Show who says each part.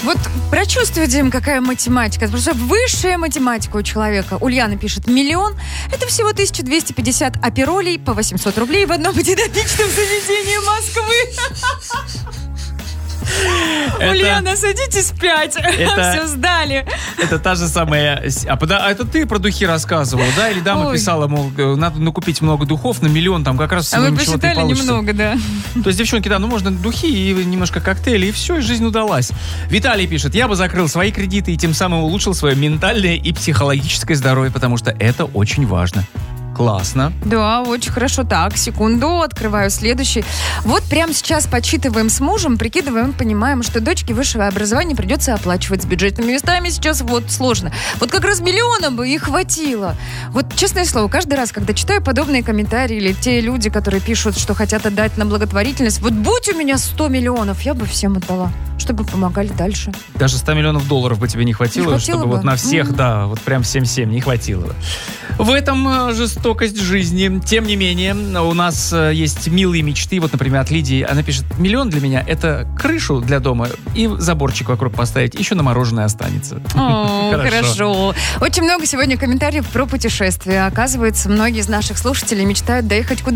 Speaker 1: Вот прочувствуйте, какая математика. Это просто высшая математика у человека. Ульяна пишет, 1 миллион – это всего 1250 аперолей по 800 рублей в одном дидактичном заведении Москвы. Ульяна, садитесь 5. Все сдали.
Speaker 2: Это та же самая... А это ты про духи рассказывала, да? Или дама писала, мол, надо накупить много духов на 1 миллион, там как раз всего ничего не получится.
Speaker 1: А мы посчитали немного, да.
Speaker 2: То есть, девчонки, да, можно духи и немножко коктейли, и все, и жизнь удалась. Виталий пишет, я бы закрыл свои кредиты и тем самым улучшил свое ментальное и психологическое здоровье, потому что это очень важно. Классно.
Speaker 1: Да, очень хорошо. Так, секунду, открываю следующий. Вот прямо сейчас подсчитываем с мужем, прикидываем, понимаем, что дочке высшего образования придется оплачивать с бюджетными местами. Сейчас вот сложно. Вот как раз 1 миллиона бы и хватило. Вот, честное слово, каждый раз, когда читаю подобные комментарии или те люди, которые пишут, что хотят отдать на благотворительность, вот будь у меня 100 миллионов, я бы всем отдала, чтобы помогали дальше.
Speaker 2: Даже 100 миллионов долларов бы тебе не хватило чтобы бы. Вот на всех, да, вот прям всем-всем не хватило бы. В этом жестокость жизни. Тем не менее, у нас есть милые мечты. Вот, например, от Лидии. Она пишет, 1 миллион для меня – это крышу для дома и заборчик вокруг поставить. Еще на мороженое останется.
Speaker 1: О, хорошо. Очень много сегодня комментариев про путешествия. Оказывается, многие из наших слушателей мечтают доехать куда